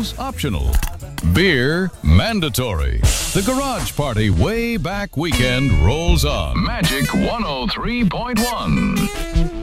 Candles optional. Beer mandatory. The Garage Party Way Back Weekend rolls on. Magic 103.1.